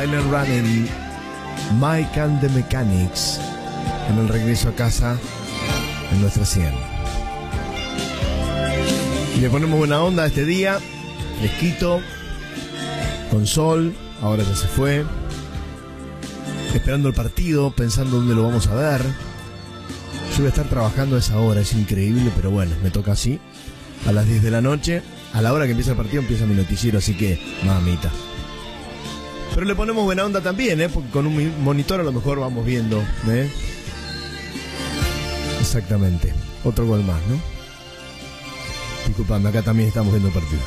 Silent Run en Mike and the Mechanics, en el regreso a casa en nuestra 100. Y le ponemos buena onda a este día, fresquito, con sol, ahora ya se fue, esperando el partido, pensando dónde lo vamos a ver. Yo voy a estar trabajando a esa hora, es increíble, pero bueno, me toca así, a las 10 de la noche, a la hora que empieza el partido empieza mi noticiero, así que, mamita. Pero le ponemos buena onda también, porque con un monitor a lo mejor vamos viendo, Exactamente. Otro gol más, ¿no? Disculpame, acá también estamos viendo el partido.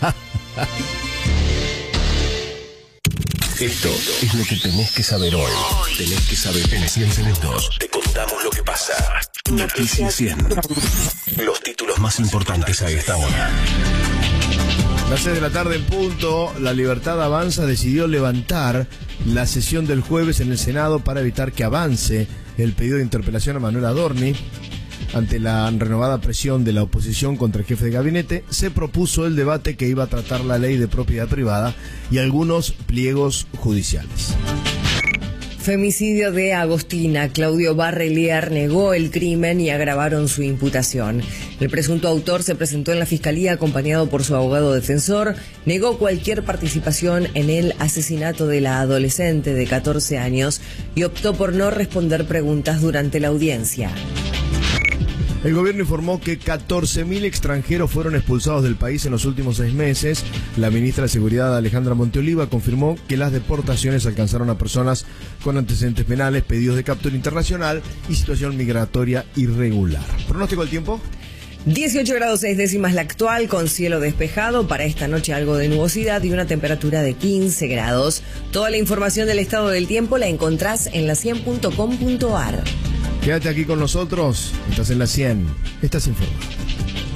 Esto es lo que tenés que saber hoy. Tenés que saber en 100 segundos. Te contamos lo que pasa. Noticias 100. Los títulos más importantes a esta hora. Las 6 de la tarde en punto, La Libertad Avanza decidió levantar la sesión del jueves en el Senado para evitar que avance el pedido de interpelación a Manuel Adorni. Ante la renovada presión de la oposición contra el jefe de gabinete, se propuso el debate que iba a tratar la ley de propiedad privada y algunos pliegos judiciales. Femicidio de Agostina. Claudio Barrelier negó el crimen y agravaron su imputación. El presunto autor se presentó en la fiscalía acompañado por su abogado defensor. Negó cualquier participación en el asesinato de la adolescente de 14 años y optó por no responder preguntas durante la audiencia. El gobierno informó que 14.000 extranjeros fueron expulsados del país en los últimos 6 meses. La ministra de Seguridad, Alejandra Monteoliva, confirmó que las deportaciones alcanzaron a personas con antecedentes penales, pedidos de captura internacional y situación migratoria irregular. ¿Pronóstico del tiempo? 18 grados 6 décimas la actual, con cielo despejado. Para esta noche algo de nubosidad y una temperatura de 15 grados. Toda la información del estado del tiempo la encontrás en la100.com.ar. Quédate aquí con nosotros, estás en la 100, estás informado.